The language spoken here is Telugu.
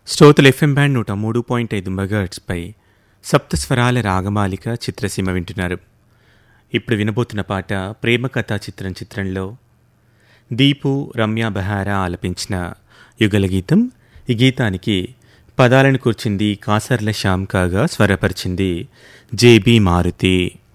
శ్రోతలు ఎఫ్ఎం బ్యాండ్ 103.5 మెగాహెర్ట్జ్పై సప్తస్వరాల రాగమాలిక చిత్రసీమ వింటున్నారు. ఇప్పుడు వినబోతున్న పాట ప్రేమ కథా చిత్రంలో దీపు రమ్య బెహారా ఆలపించిన యుగల గీతం. ఈ గీతానికి పదాలను కూర్చింది కాసర్ల శ్యామ్ కాగా స్వరపరిచింది జేబీ మారుతి.